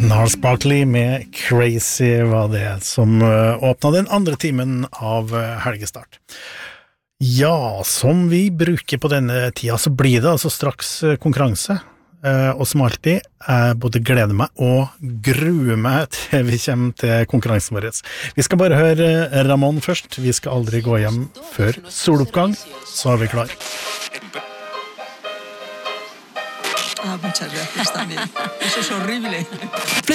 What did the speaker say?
Gnarls Barkley med Crazy var det som åpnet den andre timen av helgestart. Ja, som vi bruker på denne tida, så blir det altså straks konkurranse. Og som alltid, jeg både gleder meg og gruer meg til vi kommer til konkurransen vår. Vi skal bare høre Ramón først. Vi skal aldri gå hjem før soloppgang, så er vi klar. Muchas gracias también. Eso es horrible.